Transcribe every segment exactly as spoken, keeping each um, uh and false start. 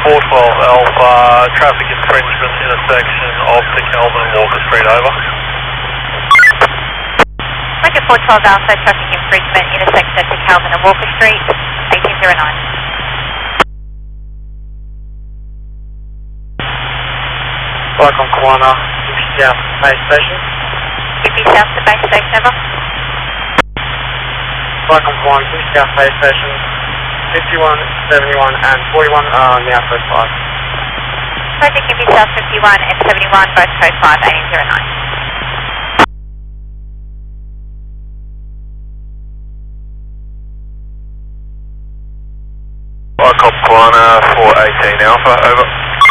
four twelve Alpha, traffic infringement intersection of the Kelvin and Walker Street, over. Lincoln four twelve Alpha, traffic infringement intersection of the Kelvin and Walker Street, eighteen oh nine. Welcome Kiwana, fifty South Base Station. fifty South to Base Station, over. Welcome Kiwana, fifty South Base Station. fifty-one, seventy-one and forty-one are on the outpost five. Project fifty South fifty-one and seventy-one, both code five, eighteen oh nine. Vicom Kiwana, four eighteen Alpha, over.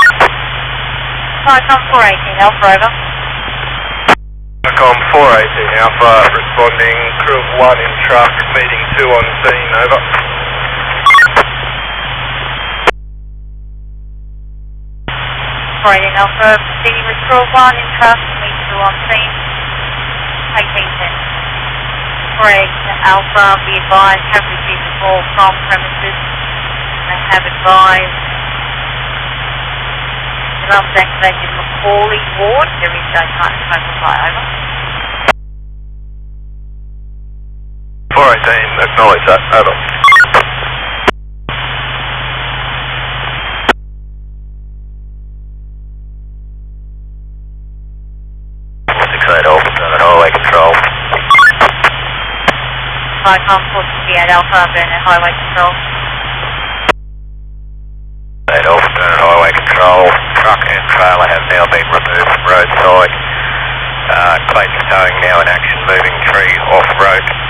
Vicom four eighteen Alpha, over. Vicom four eighteen Alpha, responding, crew of one in truck, meeting two on scene, over. four eighteen Alpha, proceeding with crew of one in truck, meeting two on scene, eighteen ten. four eighteen Alpha, be advised, have received a call from premises. They have advised the last activated Macaulay Ward. There is no time to smoke reply, over. four eighteen, acknowledge that, over. six eight Alpha, Burnett Highway Control. Vicom four sixty-eight Alpha, Burnett Highway Control. eight Alpha, Burnett Highway Control. Truck and trailer have now been removed from roadside. Uh, Clayton towing now in action, moving three off road.